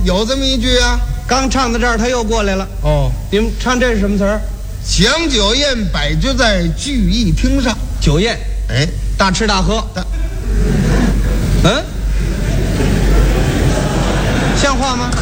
有这么一句啊。 刚唱到这儿，他又过来了。 哦， 你们唱这是什么词儿？ 享酒宴，摆局在聚义厅上。 酒宴， 哎， 大吃大喝。像话吗？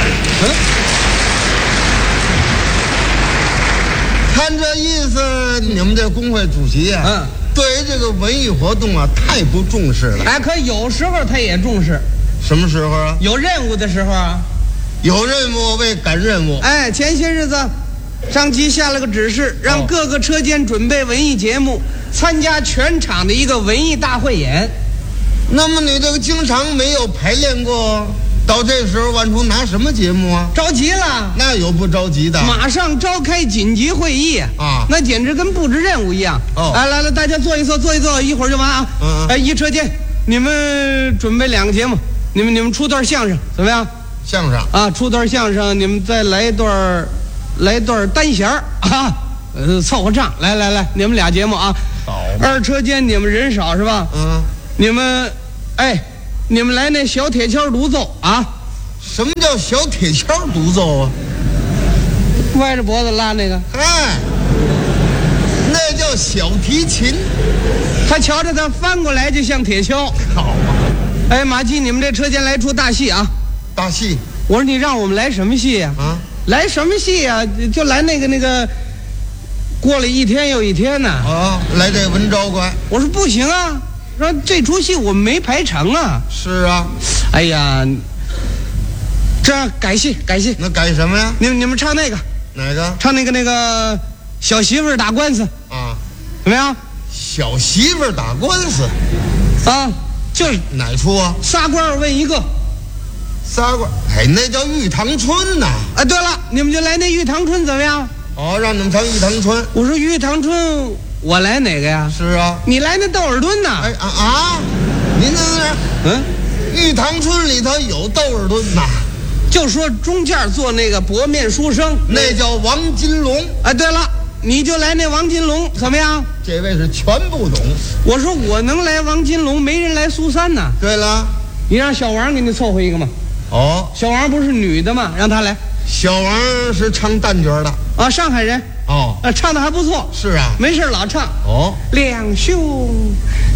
看这意思，你们这工会主席啊，对于这个文艺活动啊，太不重视了。 哎，可有时候他也重视。 什么时候啊？ 有任务的时候啊。 有任务为赶任务。 哎，前些日子，上级下了个指示，让各个车间准备文艺节目，参加全场的一个文艺大汇演。 那么你这个经常没有排练过，到这时候往出拿什么节目啊？ 着急了。 那有不着急的？ 马上召开紧急会议啊！ 那简直跟布置任务一样。 哦， 哎，来，大家坐一坐，一会儿就完啊。哎，一车间，你们准备2个节目，你们出段相声怎么样？ 相声啊，出段相声，你们再来一段单弦儿啊，凑合唱。来，你们俩节目啊。 好。 2车间你们人少是吧？你们来那小铁锹独奏啊。 什么叫小铁锹独奏啊？ 歪着脖子拉那个。 哎，那叫小提琴。 他瞧着他翻过来就像铁锹。 好啊。 哎，马季，你们这车间来出大戏啊。 大戏？ 我说你让我们来什么戏呀？来什么戏呀？就来那个，过了一天又一天呢。 来这文昭关。 我说不行啊，说这出戏我们没排成啊。 是啊。 哎呀，这样改戏。 那改什么呀？ 你们唱那个。 哪个？ 唱那个小媳妇打官司啊？ 怎么样？ 小媳妇打官司啊？就是哪出啊？ 仨官问一个。 仨官，哎，那叫玉堂春呐。 哎，对了，你们就来那玉堂春怎么样？ 让你们唱玉堂春。 我说玉堂春，我来哪个呀？ 是啊， 你来那窦尔敦呐。 哎您那玉堂春里头有窦尔敦呐。 就说中间做那个薄面书生， 那叫王金龙。 哎，对了，你就来那王金龙怎么样？ 这位是全不懂。 我说我能来王金龙，没人来苏三呢。 对了， 你让小王给你凑合一个嘛。小王不是女的吗？让她来。 小王是唱旦角的啊，上海人。唱的还不错。 是啊， 没事老唱。 两兄